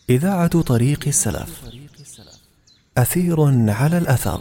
إذاعة طريق السلف. أثير على الأثر.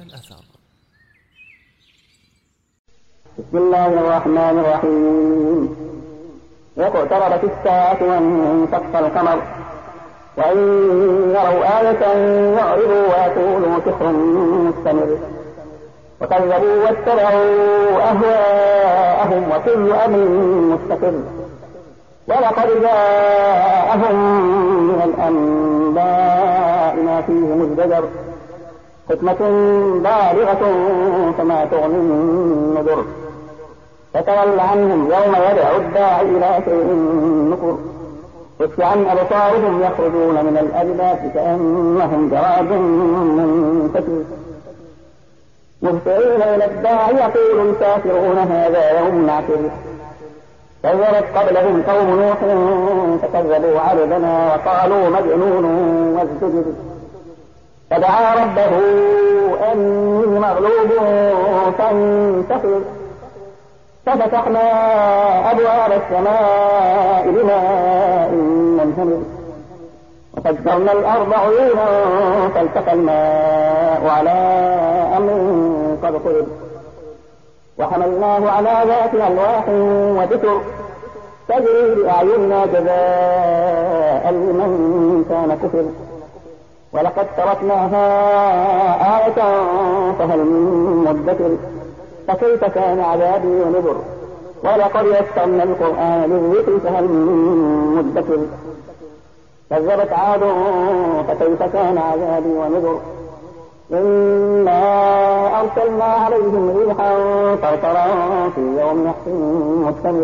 بسم الله الرحمن الرحيم. اقتربت الساعة وانشق القمر وإن يروا آية يعرضوا ويقولوا سحر مستمر وكذبوا واتبعوا أهواءهم وكل أمر مستقر ولقد جاءهم من الأنباء ما فيه مزدجر حكمة بالغة فما تغني النذر فتول عنهم يوم يدعو الداعي إلى شيء نكر خش عن أبصارهم يخرجون من الأجداث كأنهم جراد منتشر مهطعين إلى الداعي يقول الكافرون هذا يوم عسر كذبت قبلهم قوم نوح فكذبوا عبدنا وقالوا مجنون وازدجر فدعا ربه أني مغلوب فانتصر ففتحنا أبواب السماء بماء منهمر وفجرنا الأرض عيونا فالتقى الماء على أمر قد قدر وحملناه على ذات ألواح ودسر تجري بأعيننا جزاء لمن كان كفر ولقد تركناها آية فهل من مدكر فكيف كان عذابي ونذر ولقد يسرنا القرآن للذكر فهل من مدكر كذبت عاد فكيف كان عذابي ونذر إنا أرسلنا عليهم ريحا صرصرا في يوم نحس مستمر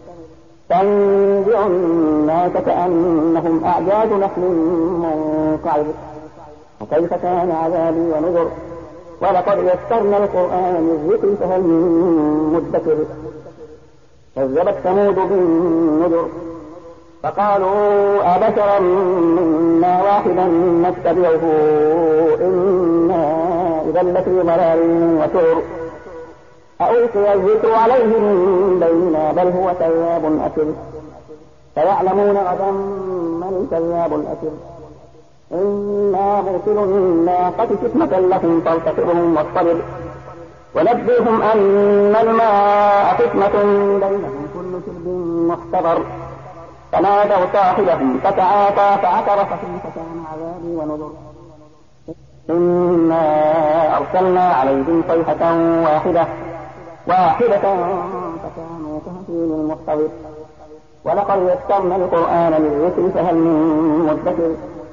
تنزع الناس كأنهم أعجاز نخل منقعر وكيف كان عذابي ونذر ولقد يسرنا القرآن للذكر فهل من مدكر كذبت ثمود بالنذر فقالوا أبشرا منا واحدا نتبعه إنا إذا لفي ضلال وسعر ألقي الذكر عليه من بيننا بل هو كذاب أثر سيعلمون غدا من الكذاب الأثر إنا مرسل الناقة فتنة لهم فارتقبهم واصطبر ونبئهم أن الماء فتنة بينهم كل شرب محتضر فنادوا صاحبهم فتعاطى فعقر فكيف كان عذابي ونذر إنا أرسلنا عليهم صيحة واحدة فكانوا كهشيم المحتضر ولقد يسرنا القرآن للذكر فهل من مدكر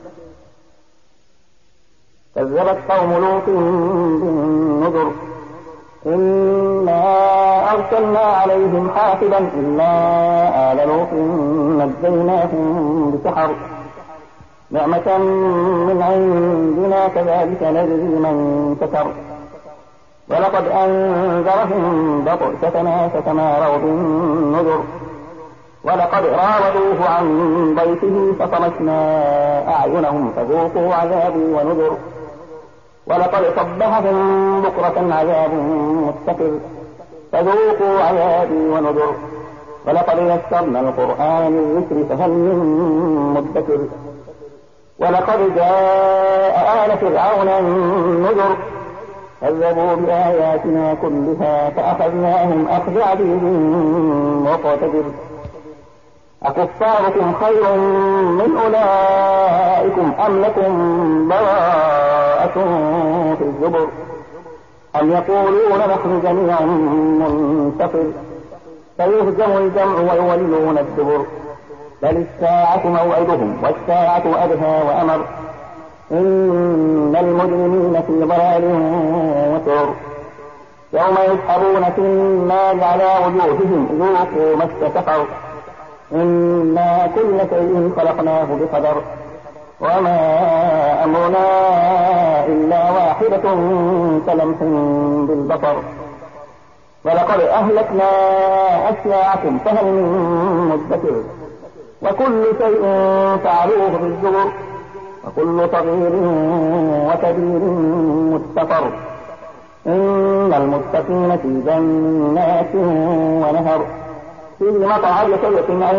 كذبت قوم لوط بالنذر إنا أرسلنا عليهم حافظا إلا آل لوط نجيناهم بسحر نعمة من عندنا كذلك نجزي من كفر ولقد أنذرهم بطشتنا فتماروا بالنذر ولقد راودوه عن ضيفه فطمسنا أعينهم فذوقوا عذابي ونذر ولقد صبحهم بكرة عذاب مستقر فذوقوا عذابي ونذر ولقد يسرنا القرآن للذكر فهل من مدكر ولقد جاء آل فرعون النذر كذبوا بآياتنا كلها فأخذناهم أخذ عزيز مقتدر أكفاركم خير من أولئكم أم لكم براءة في الزبر أم يقولون نحن جميع منتصر فيهزم الجمع ويولون الدبر بل الساعة موعدهم والساعة أدهى وأمر إن المجرمين في ضلال وسعر يوم يسحبون في النار على وجوههم ذوقوا مس سقر إنا كل شيء خلقناه بقدر وما أمرنا إلا واحدة كلمح بالبصر ولقد أهلكنا أشياعكم فهل من مدكر وكل شيء فعلوه بالزبر وكل صغير وكبير مستقر إن المتقين في جنات ونهر في مقعد صدق